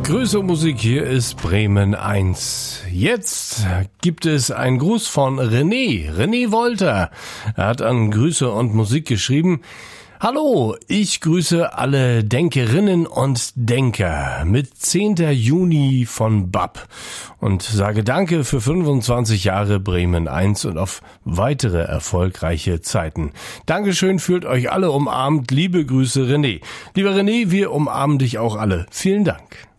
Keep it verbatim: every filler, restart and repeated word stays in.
Grüße und Musik, hier ist Bremen eins. Jetzt gibt es einen Gruß von René, René Wolter. Er hat an Grüße und Musik geschrieben: Hallo, ich grüße alle Denkerinnen und Denker mit zehnten Juni von B A P und sage Danke für fünfundzwanzig Jahre Bremen eins und auf weitere erfolgreiche Zeiten. Dankeschön, fühlt euch alle umarmt. Liebe Grüße, René. Lieber René, wir umarmen dich auch alle. Vielen Dank.